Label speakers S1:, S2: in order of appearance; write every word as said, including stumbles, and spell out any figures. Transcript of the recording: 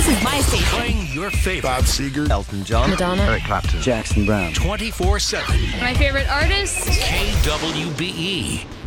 S1: This is my station.
S2: Playing your favorite.
S3: Bob Seger,
S4: Elton John,
S1: Madonna,
S4: Eric Clapton, Jackson Brown.
S2: twenty-four seven.
S1: my favorite artist.
S2: K W B E.